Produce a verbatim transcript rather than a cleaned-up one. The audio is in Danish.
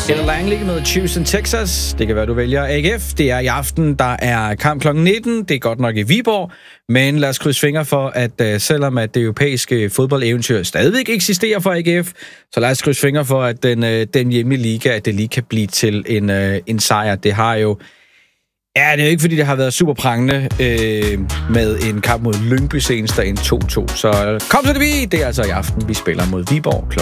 Eller Langley med Houston, Texas. Det kan være, du vælger A G F. Det er i aften, der er kamp klokken nitten. Det er godt nok i Viborg. Men lad os krydse fingre for, at uh, selvom at det europæiske fodboldeventyr stadigvæk eksisterer for A G F, så lad os krydse fingre for, at den, uh, den hjemlige liga, at det lige kan blive til en, uh, en sejr. Det har jo... Ja, det er jo ikke, fordi det har været super prangende øh, med en kamp mod Lyngby senest, der en to to. Så kom så det vi. Det er altså i aften, vi spiller mod Viborg klokken